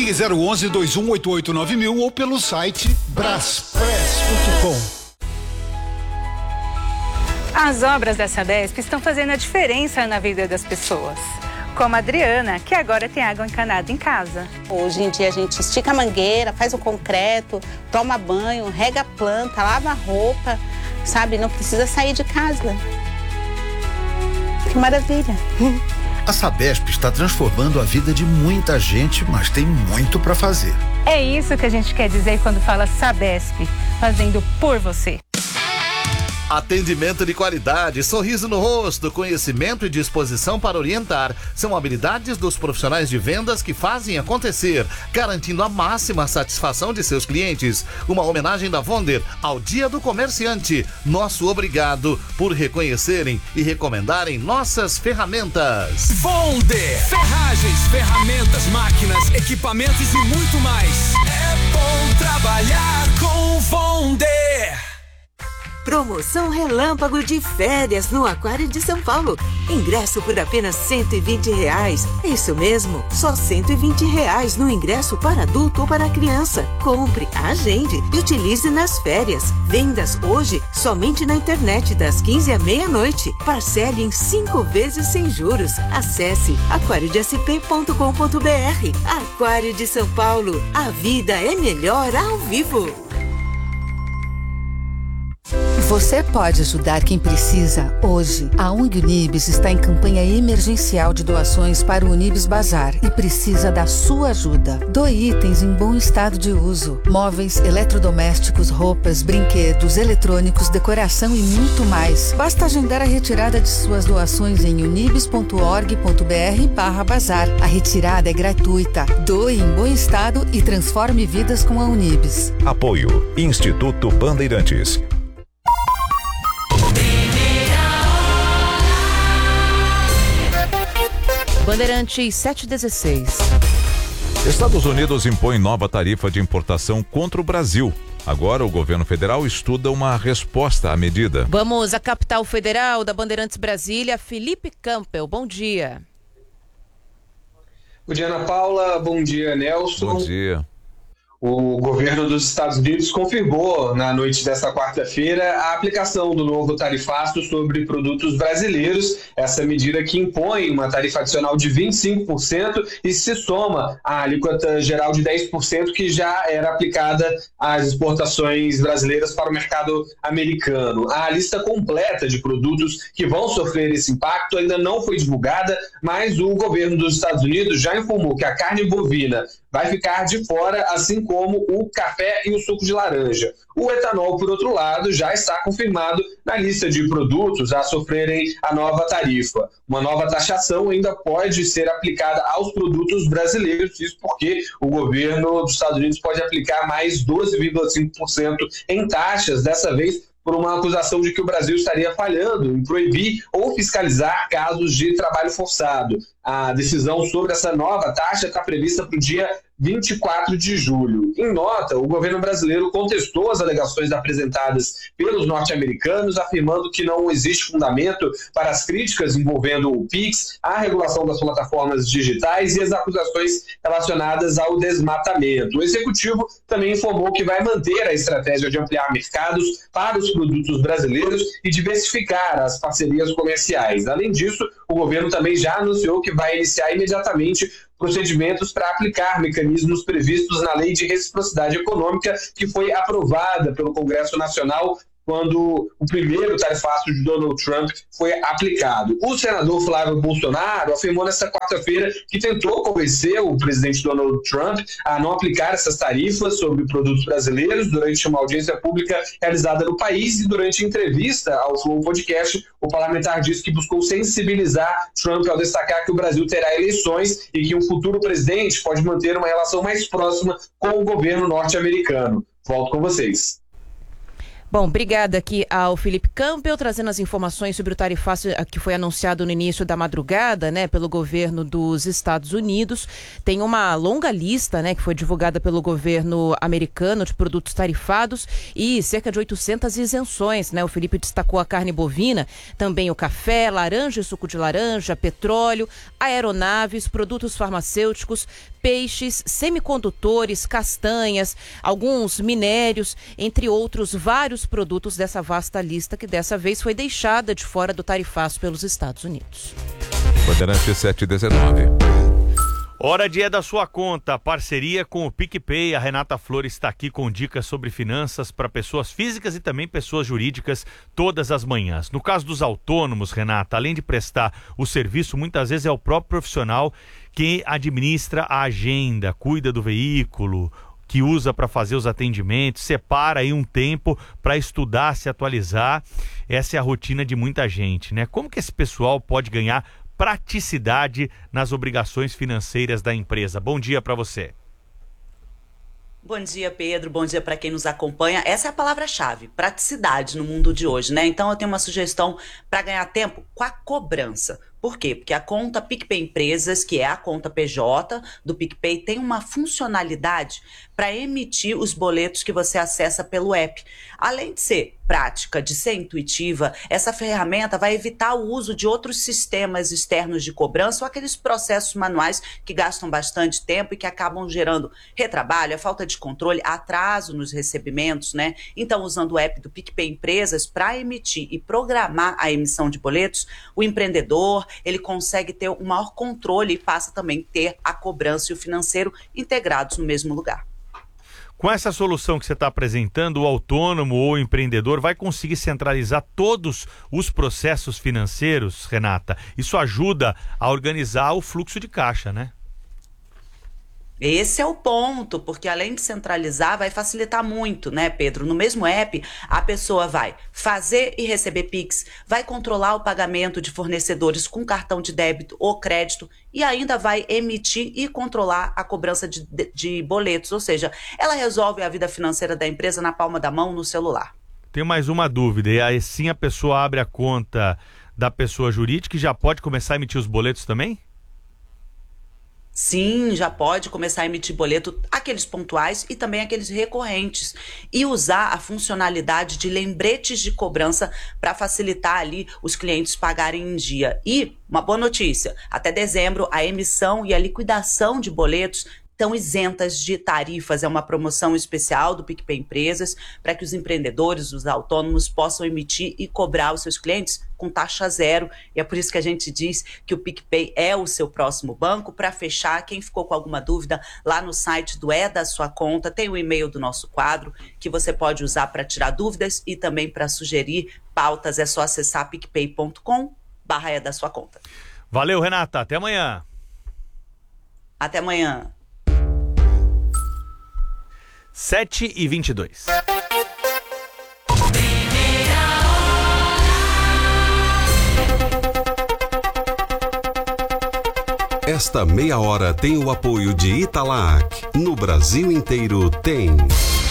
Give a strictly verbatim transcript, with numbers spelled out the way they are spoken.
Ligue zero onze, dois um oito oito nove mil ou pelo site braspress ponto com. As obras da Sabesp estão fazendo a diferença na vida das pessoas. Como a Adriana, que agora tem água encanada em casa. Hoje em dia a gente estica a mangueira, faz o concreto, toma banho, rega a planta, lava a roupa, sabe? Não precisa sair de casa. Que maravilha! A Sabesp está transformando a vida de muita gente, mas tem muito para fazer. É isso que a gente quer dizer quando fala Sabesp, fazendo por você. Atendimento de qualidade, sorriso no rosto, conhecimento e disposição para orientar são habilidades dos profissionais de vendas que fazem acontecer, garantindo a máxima satisfação de seus clientes. Uma homenagem da Vonder ao Dia do Comerciante. Nosso obrigado por reconhecerem e recomendarem nossas ferramentas. Vonder, ferragens, ferramentas, máquinas, equipamentos e muito mais. É bom trabalhar com Vonder. Promoção Relâmpago de Férias no Aquário de São Paulo. Ingresso por apenas cento e vinte reais. É isso mesmo, só cento e vinte reais no ingresso para adulto ou para criança. Compre, agende e utilize nas férias. Vendas hoje somente na internet das quinze à meia-noite. Parcele em cinco vezes sem juros. Acesse aquário de s p ponto com ponto b r. Aquário de São Paulo. A vida é melhor ao vivo. Você pode ajudar quem precisa hoje. A O N G Unibis está em campanha emergencial de doações para o Unibis Bazar e precisa da sua ajuda. Doe itens em bom estado de uso. Móveis, eletrodomésticos, roupas, brinquedos, eletrônicos, decoração e muito mais. Basta agendar a retirada de suas doações em unibis ponto org ponto b r barra bazar. A retirada é gratuita. Doe em bom estado e transforme vidas com a Unibis. Apoio Instituto Bandeirantes. Bandeirantes sete dezesseis. Estados Unidos impõe nova tarifa de importação contra o Brasil. Agora o governo federal estuda uma resposta à medida. Vamos à capital federal da Bandeirantes Brasília, Felipe Campbell. Bom dia. Bom dia, Ana Paula. Bom dia, Nelson. Bom dia. O governo dos Estados Unidos confirmou na noite desta quarta-feira a aplicação do novo tarifaço sobre produtos brasileiros, essa medida que impõe uma tarifa adicional de vinte e cinco por cento e se soma à alíquota geral de dez por cento que já era aplicada às exportações brasileiras para o mercado americano. A lista completa de produtos que vão sofrer esse impacto ainda não foi divulgada, mas o governo dos Estados Unidos já informou que a carne bovina vai ficar de fora, assim como o café e o suco de laranja. O etanol, por outro lado, já está confirmado na lista de produtos a sofrerem a nova tarifa. Uma nova taxação ainda pode ser aplicada aos produtos brasileiros, isso porque o governo dos Estados Unidos pode aplicar mais doze vírgula cinco por cento em taxas, dessa vez por uma acusação de que o Brasil estaria falhando em proibir ou fiscalizar casos de trabalho forçado. A decisão sobre essa nova taxa está prevista para o dia vinte e quatro de julho. Em nota, o governo brasileiro contestou as alegações apresentadas pelos norte-americanos, afirmando que não existe fundamento para as críticas envolvendo o Pix, a regulação das plataformas digitais e as acusações relacionadas ao desmatamento. O executivo também informou que vai manter a estratégia de ampliar mercados para os produtos brasileiros e diversificar as parcerias comerciais. Além disso, o governo também já anunciou que vai iniciar imediatamente procedimentos para aplicar mecanismos previstos na Lei de Reciprocidade Econômica, que foi aprovada pelo Congresso Nacional quando o primeiro tarifaço de Donald Trump foi aplicado. O senador Flávio Bolsonaro afirmou nesta quarta-feira que tentou convencer o presidente Donald Trump a não aplicar essas tarifas sobre produtos brasileiros durante uma audiência pública realizada no país, e durante entrevista ao Flow Podcast, o parlamentar disse que buscou sensibilizar Trump ao destacar que o Brasil terá eleições e que um futuro presidente pode manter uma relação mais próxima com o governo norte-americano. Volto com vocês. Bom, obrigada aqui ao Felipe Campbell, trazendo as informações sobre o tarifaço que foi anunciado no início da madrugada, né, pelo governo dos Estados Unidos. Tem uma longa lista, né, que foi divulgada pelo governo americano de produtos tarifados e cerca de oitocentas isenções, né? O Felipe destacou a carne bovina, também o café, laranja e suco de laranja, petróleo, aeronaves, produtos farmacêuticos, peixes, semicondutores, castanhas, alguns minérios, entre outros vários produtos dessa vasta lista que dessa vez foi deixada de fora do tarifaço pelos Estados Unidos. Bandeirante sete e dezenove. Hora de É da Sua Conta, parceria com o PicPay. A Renata Flores está aqui com dicas sobre finanças para pessoas físicas e também pessoas jurídicas todas as manhãs. No caso dos autônomos, Renata, além de prestar o serviço, muitas vezes é o próprio profissional que administra a agenda, cuida do veículo, que usa para fazer os atendimentos, separa aí um tempo para estudar, se atualizar. Essa é a rotina de muita gente, né? Como que esse pessoal pode ganhar praticidade nas obrigações financeiras da empresa? Bom dia para você. Bom dia, Pedro. Bom dia para quem nos acompanha. Essa é a palavra-chave, praticidade no mundo de hoje, né? Então eu tenho uma sugestão para ganhar tempo com a cobrança. Por quê? Porque a conta PicPay Empresas, que é a conta P J do PicPay, tem uma funcionalidade para emitir os boletos que você acessa pelo app. Além de ser prática, de ser intuitiva, essa ferramenta vai evitar o uso de outros sistemas externos de cobrança ou aqueles processos manuais que gastam bastante tempo e que acabam gerando retrabalho, a falta de controle, atraso nos recebimentos, né? Então, usando o app do PicPay Empresas para emitir e programar a emissão de boletos, o empreendedor ele consegue ter um maior controle e passa também a ter a cobrança e o financeiro integrados no mesmo lugar. Com essa solução que você está apresentando, o autônomo ou o empreendedor vai conseguir centralizar todos os processos financeiros, Renata. Isso ajuda a organizar o fluxo de caixa, né? Esse é o ponto, porque além de centralizar, vai facilitar muito, né, Pedro? No mesmo app, a pessoa vai fazer e receber Pix, vai controlar o pagamento de fornecedores com cartão de débito ou crédito e ainda vai emitir e controlar a cobrança de, de, de boletos, ou seja, ela resolve a vida financeira da empresa na palma da mão, no celular. Tenho mais uma dúvida, e aí sim a pessoa abre a conta da pessoa jurídica e já pode começar a emitir os boletos também? Sim, já pode começar a emitir boleto, aqueles pontuais e também aqueles recorrentes, e usar a funcionalidade de lembretes de cobrança para facilitar ali os clientes pagarem em dia. E uma boa notícia, até dezembro a emissão e a liquidação de boletos estão isentas de tarifas. É uma promoção especial do PicPay Empresas para que os empreendedores, os autônomos possam emitir e cobrar os seus clientes com taxa zero. E é por isso que a gente diz que o PicPay é o seu próximo banco. Para fechar, quem ficou com alguma dúvida, lá no site do É da Sua Conta tem o e-mail do nosso quadro que você pode usar para tirar dúvidas e também para sugerir pautas. É só acessar picpay ponto com barra É da Sua Conta. Valeu, Renata. Até amanhã. Até amanhã. sete e vinte e dois. Esta meia hora tem o apoio de Italac. No Brasil inteiro tem.